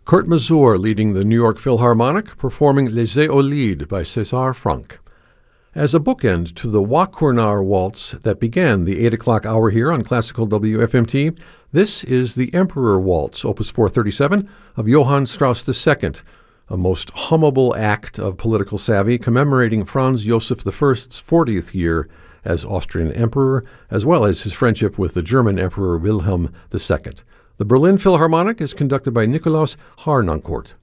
Kurt Masur leading the New York Philharmonic, performing Les Éolides by César Franck. As a bookend to the Wa-Kurnar Waltz that began the 8 o'clock hour here on Classical WFMT, this is the Emperor Waltz, Opus 437, of Johann Strauss II, a most hummable act of political savvy commemorating Franz Joseph I's 40th year as Austrian Emperor, as well as his friendship with the German Emperor Wilhelm II. The Berlin Philharmonic is conducted by Nikolaus Harnoncourt.